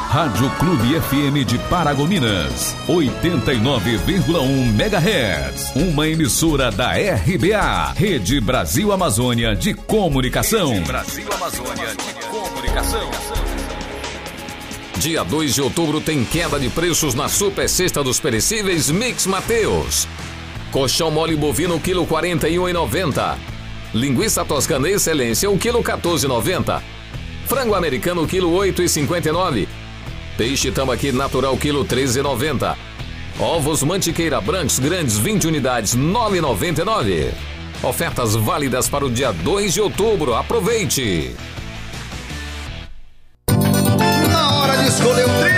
Rádio Clube FM de Paragominas, 89,1 MHz. Uma emissora da RBA, Rede Brasil Amazônia de Comunicação. Rede Brasil Amazônia de Comunicação. Dia 2 de outubro tem queda de preços na Super Sexta dos Perecíveis Mix Mateus. Colchão mole bovino, quilo 41,90. Linguiça toscana excelência, 1 quilo 14,90. Frango americano, quilo 8,59. Peixe tambaqui natural, quilo 13,90. Ovos mantiqueira brancos grandes, 20 unidades, 9,99. Ofertas válidas para o dia 2 de outubro. Aproveite! Na hora de escolher o